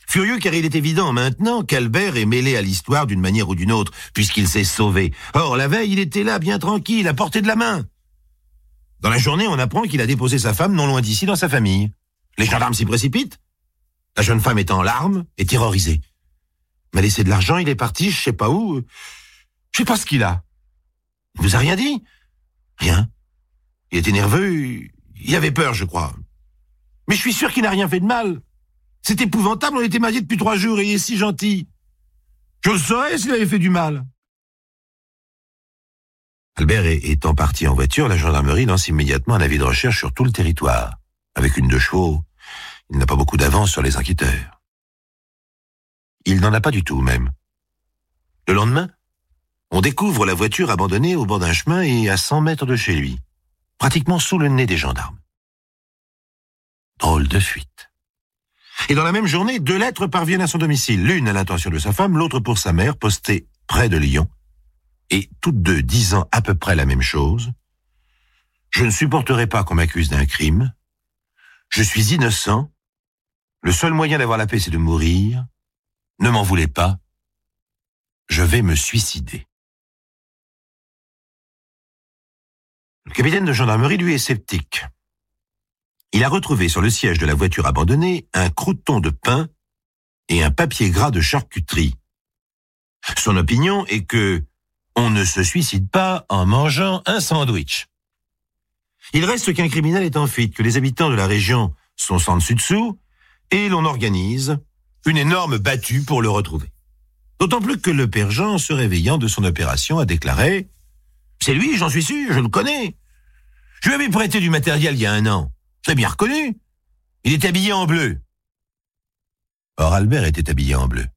Furieux car il est évident maintenant qu'Albert est mêlé à l'histoire d'une manière ou d'une autre, puisqu'il s'est sauvé. Or, la veille, il était là, bien tranquille, à portée de la main. Dans la journée, on apprend qu'il a déposé sa femme non loin d'ici dans sa famille. Les gendarmes s'y précipitent. La jeune femme est en larmes et terrorisée. Il m'a laissé de l'argent, il est parti, je sais pas où. Je sais pas ce qu'il a. Il vous a rien dit? Rien. Il était nerveux, il avait peur, je crois. Mais je suis sûr qu'il n'a rien fait de mal. C'est épouvantable, on était mariés depuis 3 jours et il est si gentil. Je le saurais s'il avait fait du mal. Albert étant parti en voiture, la gendarmerie lance immédiatement un avis de recherche sur tout le territoire. Avec une 2 chevaux, il n'a pas beaucoup d'avance sur les enquêteurs. Il n'en a pas du tout, même. Le lendemain, on découvre la voiture abandonnée au bord d'un chemin et à 100 mètres de chez lui, pratiquement sous le nez des gendarmes. Drôle de fuite. Et dans la même journée, 2 lettres parviennent à son domicile, l'une à l'intention de sa femme, l'autre pour sa mère, postée près de Lyon, et toutes 2 disant à peu près la même chose. Je ne supporterai pas qu'on m'accuse d'un crime. Je suis innocent. Le seul moyen d'avoir la paix, c'est de mourir. Ne m'en voulez pas. Je vais me suicider. Le capitaine de gendarmerie, lui, est sceptique. Il a retrouvé sur le siège de la voiture abandonnée un croûton de pain et un papier gras de charcuterie. Son opinion est que on ne se suicide pas en mangeant un sandwich. Il reste qu'un criminel est en fuite, que les habitants de la région sont sans dessus dessous, et l'on organise une énorme battue pour le retrouver. D'autant plus que le père Jean, se réveillant de son opération, a déclaré « C'est lui, j'en suis sûr, je le connais. Je lui avais prêté du matériel il y a 1 an. Je l'ai bien reconnu. Il est habillé en bleu. » Or, Albert était habillé en bleu.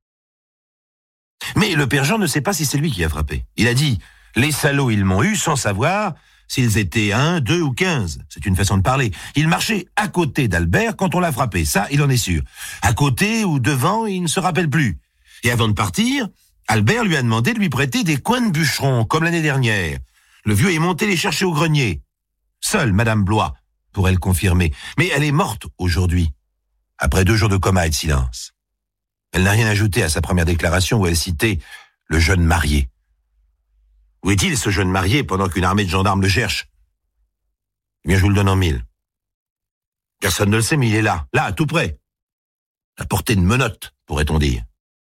Mais le père Jean ne sait pas si c'est lui qui a frappé. Il a dit « Les salauds, ils m'ont eu sans savoir s'ils étaient 1, 2 ou 15. » C'est une façon de parler. Il marchait à côté d'Albert quand on l'a frappé. Ça, il en est sûr. À côté ou devant, il ne se rappelle plus. Et avant de partir, Albert lui a demandé de lui prêter des coins de bûcheron, comme l'année dernière. Le vieux est monté les chercher au grenier. Seule Madame Blois pourrait le confirmer. Mais elle est morte aujourd'hui, après 2 jours de coma et de silence. Elle n'a rien ajouté à sa première déclaration où elle citait le jeune marié. Où est-il, ce jeune marié, pendant qu'une armée de gendarmes le cherche? Eh bien, je vous le donne en 1000. Personne ne le sait, mais il est là, tout près. À portée de menottes, pourrait-on dire.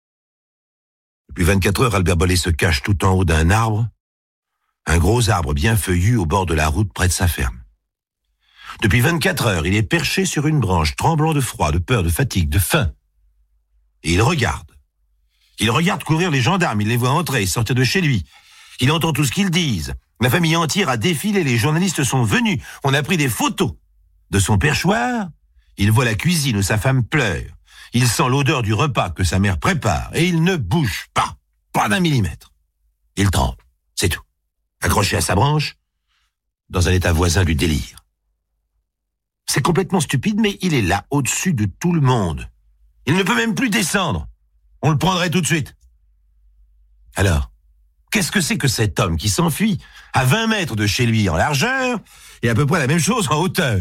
Depuis 24 heures, Albert Bollet se cache tout en haut d'un arbre, un gros arbre bien feuillu au bord de la route près de sa ferme. Depuis 24 heures, il est perché sur une branche, tremblant de froid, de peur, de fatigue, de faim. Et il regarde. Il regarde courir les gendarmes, il les voit entrer et sortir de chez lui. Il entend tout ce qu'ils disent. La famille entière a défilé, les journalistes sont venus. On a pris des photos. De son perchoir, il voit la cuisine où sa femme pleure. Il sent l'odeur du repas que sa mère prépare et il ne bouge pas d'1 millimètre. Il tremble, c'est tout. Accroché à sa branche, dans un état voisin du délire. C'est complètement stupide, mais il est là, au-dessus de tout le monde. Il ne peut même plus descendre. On le prendrait tout de suite. Alors, qu'est-ce que c'est que cet homme qui s'enfuit à 20 mètres de chez lui en largeur et à peu près la même chose en hauteur?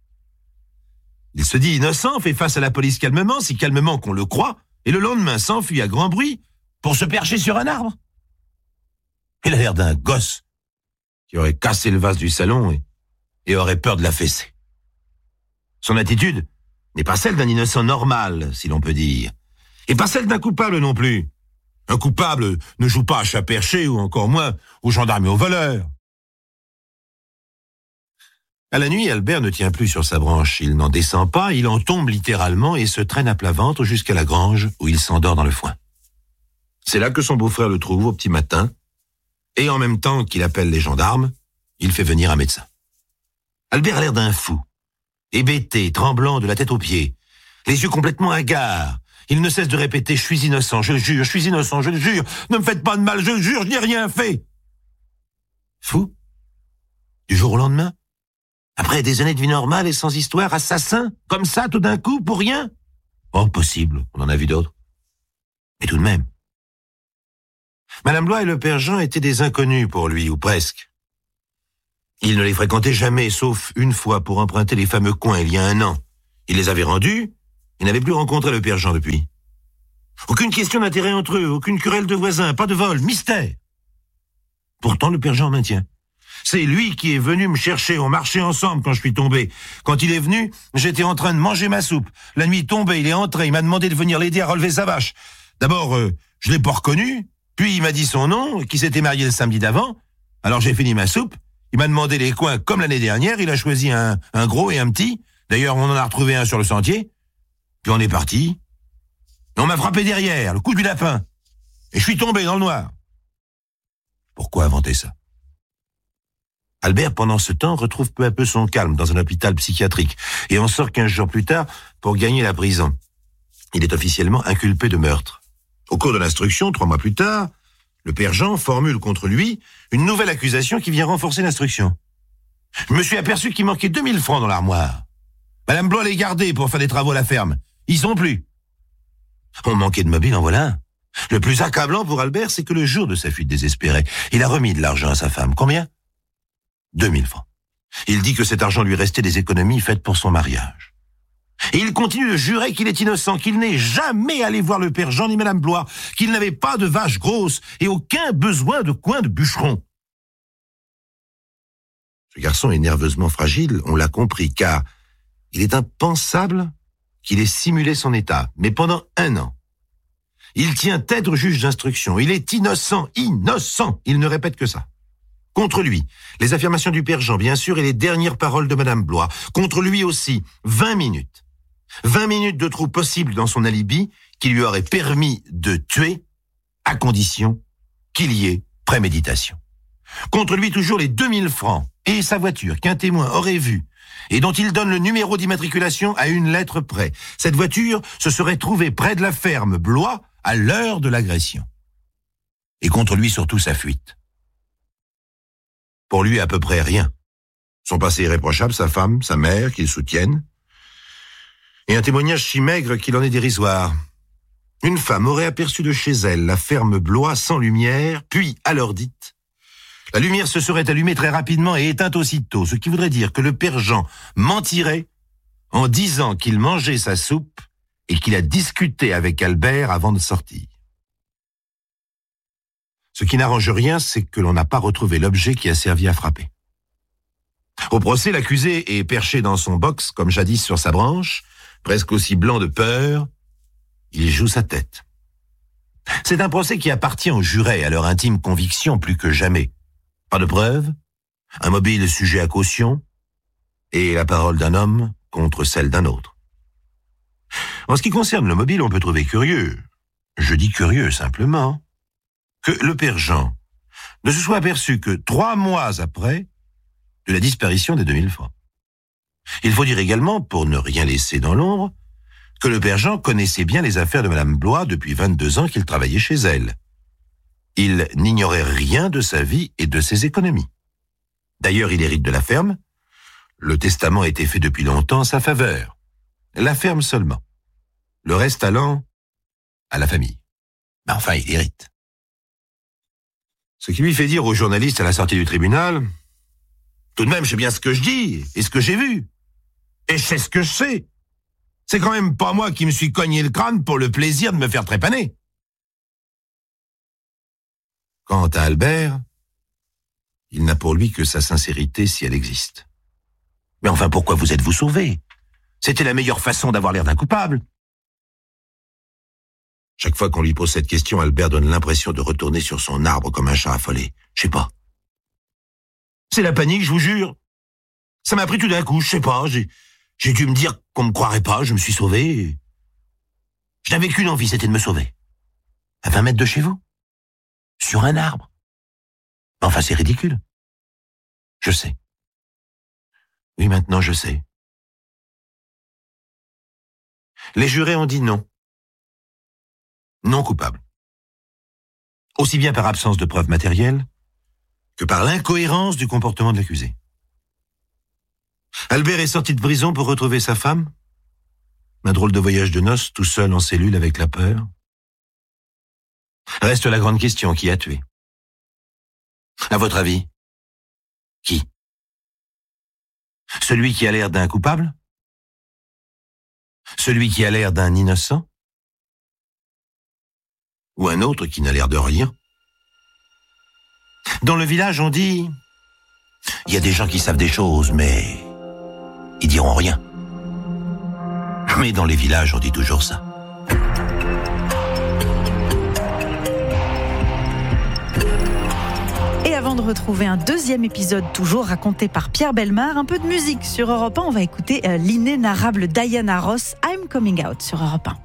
Il se dit innocent, fait face à la police calmement, si calmement qu'on le croit, et le lendemain s'enfuit à grand bruit pour se percher sur un arbre. Il a l'air d'un gosse qui aurait cassé le vase du salon et aurait peur de la fesser. Son attitude n'est pas celle d'un innocent normal, si l'on peut dire, et pas celle d'un coupable non plus. Un coupable ne joue pas à chat perché ou encore moins aux gendarmes et aux voleurs. À la nuit, Albert ne tient plus sur sa branche. Il n'en descend pas, il en tombe littéralement et se traîne à plat ventre jusqu'à la grange où il s'endort dans le foin. C'est là que son beau-frère le trouve au petit matin et en même temps qu'il appelle les gendarmes, il fait venir un médecin. Albert a l'air d'un fou, hébété, tremblant de la tête aux pieds, les yeux complètement hagards. Il ne cesse de répéter « Je suis innocent, je le jure, je suis innocent, je le jure, ne me faites pas de mal, je le jure, je n'ai rien fait !» Fou? Du jour au lendemain? Après des années de vie normale et sans histoire, assassin? Comme ça, tout d'un coup, pour rien? Oh, possible, on en a vu d'autres. Mais tout de même. Madame Blois et le père Jean étaient des inconnus pour lui, ou presque. Il ne les fréquentait jamais, sauf une fois pour emprunter les fameux coins il y a 1 an. Il les avait rendus, il n'avait plus rencontré le père Jean depuis. Aucune question d'intérêt entre eux, aucune querelle de voisins, pas de vol, mystère. Pourtant, le père Jean maintient. C'est lui qui est venu me chercher, on marchait ensemble quand je suis tombé. Quand il est venu, j'étais en train de manger ma soupe. La nuit tombée, il est entré, il m'a demandé de venir l'aider à relever sa vache. D'abord, je l'ai pas reconnu, puis il m'a dit son nom, qu'il s'était marié le samedi d'avant. Alors j'ai fini ma soupe, il m'a demandé les coins comme l'année dernière, il a choisi un gros et un petit. D'ailleurs, on en a retrouvé un sur le sentier. Puis on est parti. On m'a frappé derrière, le coup du lapin. Et je suis tombé dans le noir. Pourquoi inventer ça? Albert, pendant ce temps, retrouve peu à peu son calme dans un hôpital psychiatrique et en sort 15 jours plus tard pour gagner la prison. Il est officiellement inculpé de meurtre. Au cours de l'instruction, 3 mois plus tard, le père Jean formule contre lui une nouvelle accusation qui vient renforcer l'instruction. Je me suis aperçu qu'il manquait 2000 francs dans l'armoire. Madame Blois les gardait pour faire des travaux à la ferme. Ils sont plus. On manquait de mobile, en voilà un. Le plus accablant pour Albert, c'est que le jour de sa fuite désespérée, il a remis de l'argent à sa femme. Combien? 2000 francs. Il dit que cet argent lui restait des économies faites pour son mariage. Et il continue de jurer qu'il est innocent, qu'il n'est jamais allé voir le père Jean ni Madame Blois, qu'il n'avait pas de vache grosse et aucun besoin de coin de bûcheron. Ce garçon est nerveusement fragile, on l'a compris, car il est impensable qu'il ait simulé son état, mais pendant 1 an. Il tient tête au juge d'instruction. Il est innocent, innocent. Il ne répète que ça. Contre lui, les affirmations du père Jean, bien sûr, et les dernières paroles de Madame Blois. Contre lui aussi, 20 minutes. 20 minutes de trou possible dans son alibi qui lui aurait permis de tuer, à condition qu'il y ait préméditation. Contre lui, toujours les 2000 francs et sa voiture qu'un témoin aurait vue et dont il donne le numéro d'immatriculation à une lettre près. Cette voiture se serait trouvée près de la ferme Blois à l'heure de l'agression. Et contre lui, surtout, sa fuite. Pour lui, à peu près rien. Son passé irréprochable, sa femme, sa mère, qu'il soutienne, et un témoignage si maigre qu'il en est dérisoire. Une femme aurait aperçu de chez elle la ferme Blois sans lumière, puis, à l'heure dite, la lumière se serait allumée très rapidement et éteinte aussitôt, ce qui voudrait dire que le père Jean mentirait en disant qu'il mangeait sa soupe et qu'il a discuté avec Albert avant de sortir. Ce qui n'arrange rien, c'est que l'on n'a pas retrouvé l'objet qui a servi à frapper. Au procès, l'accusé est perché dans son box, comme jadis sur sa branche, presque aussi blanc de peur. Il joue sa tête. C'est un procès qui appartient aux jurés, à leur intime conviction plus que jamais. Pas de preuves, un mobile sujet à caution, et la parole d'un homme contre celle d'un autre. En ce qui concerne le mobile, on peut trouver curieux, je dis curieux simplement, que le père Jean ne se soit aperçu que 3 mois après de la disparition des 2000 francs. Il faut dire également, pour ne rien laisser dans l'ombre, que le père Jean connaissait bien les affaires de Madame Blois depuis 22 ans qu'il travaillait chez elle. Il n'ignorait rien de sa vie et de ses économies. D'ailleurs, il hérite de la ferme. Le testament a été fait depuis longtemps en sa faveur. La ferme seulement. Le reste allant à la famille. Mais enfin, il hérite. Ce qui lui fait dire aux journalistes à la sortie du tribunal, « Tout de même, je sais bien ce que je dis et ce que j'ai vu. Et je sais ce que je sais. C'est quand même pas moi qui me suis cogné le crâne pour le plaisir de me faire trépaner. » Quant à Albert, il n'a pour lui que sa sincérité si elle existe. Mais enfin, pourquoi vous êtes-vous sauvé? C'était la meilleure façon d'avoir l'air d'un coupable. Chaque fois qu'on lui pose cette question, Albert donne l'impression de retourner sur son arbre comme un chat affolé. Je sais pas. C'est la panique, je vous jure. Ça m'a pris tout d'un coup, je sais pas. J'ai dû me dire qu'on me croirait pas, je me suis sauvé. Je n'avais qu'une envie, c'était de me sauver. À 20 mètres de chez vous. Sur un arbre. Enfin, c'est ridicule. Je sais. Oui, maintenant, je sais. Les jurés ont dit non. Non coupable. Aussi bien par absence de preuves matérielles que par l'incohérence du comportement de l'accusé. Albert est sorti de prison pour retrouver sa femme. Un drôle de voyage de noces, tout seul en cellule avec la peur. Reste la grande question, qui a tué? À votre avis, qui? Celui qui a l'air d'un coupable? Celui qui a l'air d'un innocent? ou un autre qui n'a l'air de rien. Dans le village, on dit, il y a des gens qui savent des choses, mais ils diront rien. Mais dans les villages, on dit toujours ça. Et avant de retrouver un deuxième épisode toujours raconté par Pierre Bellemare, un peu de musique sur Europe 1. On va écouter l'inénarrable Diana Ross, I'm Coming Out sur Europe 1.